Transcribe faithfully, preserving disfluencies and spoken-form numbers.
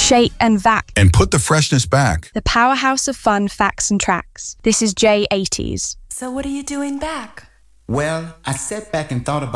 shake and vac, and put the freshness back. the powerhouse of fun facts and tracks. This is J eighties. So what are you doing back? Well, I sat back and thought about